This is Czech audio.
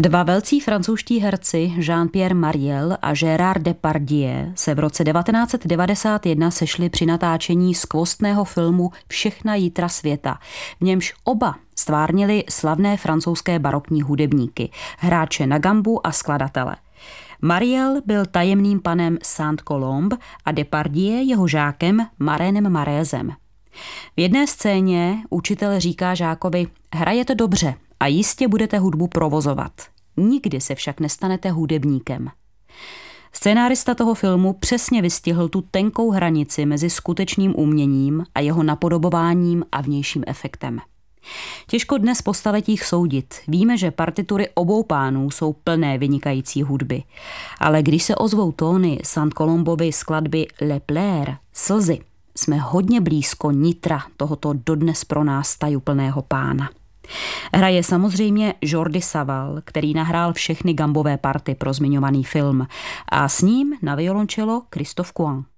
Dva velcí francouzští herci Jean-Pierre Mariel a Gérard Depardieu se v roce 1991 sešli při natáčení skvostného filmu Všechna jítra světa, v němž oba stvárnili slavné francouzské barokní hudebníky, hráče na gambu a skladatele. Mariel byl tajemným panem Saint-Colombe a Depardieu jeho žákem Marénem Marézem. V jedné scéně učitel říká žákovi: hraje to dobře a jistě budete hudbu provozovat. Nikdy se však nestanete hudebníkem. Scénárista toho filmu přesně vystihl tu tenkou hranici mezi skutečným uměním a jeho napodobováním a vnějším efektem. Těžko dnes po staletích soudit. Víme, že partitury obou pánů jsou plné vynikající hudby. Ale když se ozvou tóny Saint-Colombovy skladby Le Pleur, Slzy, jsme hodně blízko nitra tohoto dodnes pro nás tajuplného pána. Hraje samozřejmě Jordi Savall, který nahrál všechny gambové party pro zmiňovaný film, a s ním na violoncello Christophe Couan.